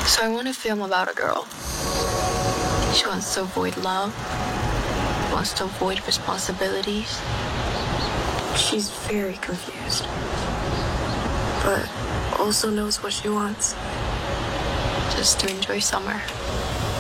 So I want a film about a girl. She wants to avoid love, wants to avoid responsibilities. She's very confused, but also knows what she wants. Just to enjoy summer.